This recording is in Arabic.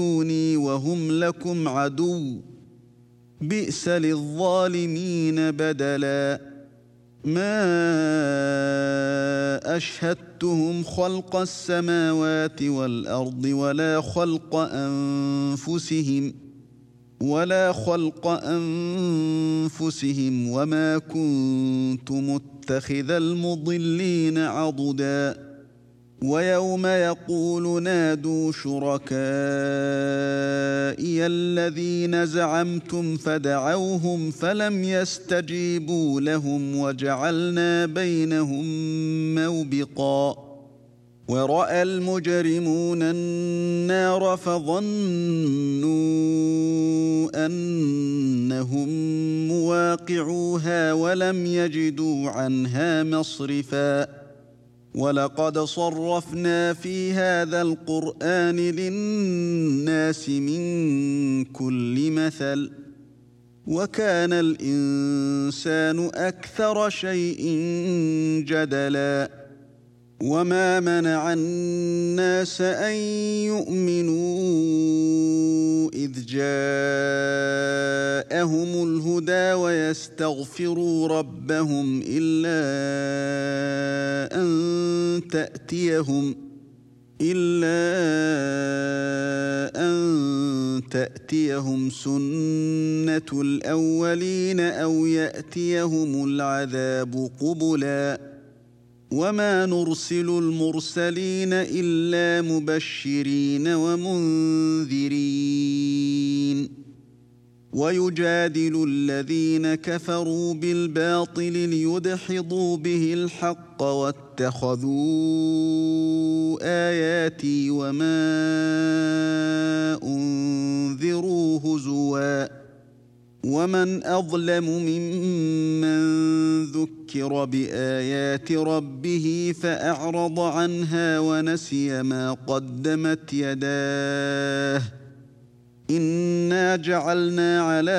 وهم لكم عدو بئس للظالمين بدلا ما أشهدتهم خلق السماوات والأرض ولا خلق أنفسهم وما كنت متخذ المضلين عضدا ويوم يقول نادوا شركائي الذين زعمتم فدعوهم فلم يستجيبوا لهم وجعلنا بينهم موبقا ورأى المجرمون النار فظنوا أنهم مواقعوها ولم يجدوا عنها مصرفا ولقد صرفنا في هذا القرآن للناس من كل مثل وكان الإنسان أكثر شيء جدلا وما منع الناس أن يؤمنوا إذ جاءهم الهدى ويستغفروا ربهم إلا أن تأتيهم سنة الأولين أو يأتيهم العذاب قبلا وما نرسل المرسلين إلا مبشرين ومنذرين ويجادل الذين كفروا بالباطل ليدحضوا به الحق واتخذوا آياتي وما أنذروا هزوا ومن أظلم ممن ذكر بآيات ربه فأعرض عنها ونسي ما قدمت يداه إنا جعلنا على